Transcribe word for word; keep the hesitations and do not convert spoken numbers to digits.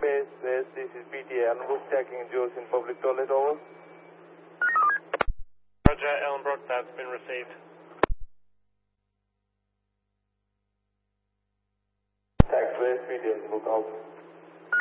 West, West, this is P T A. Unbook checking Jules in public toilet, over. Roger, Ellenbrook, that's been received. Tax West, P T A, unbook out.